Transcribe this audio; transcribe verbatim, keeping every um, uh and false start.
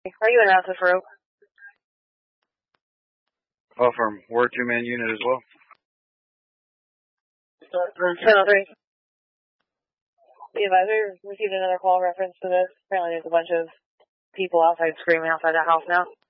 Are you in Alpha for Oak? Oh, from Ward two man unit as well. From ten oh three. The advisor received another call reference to this. Apparently there's a bunch of people outside screaming outside the house now.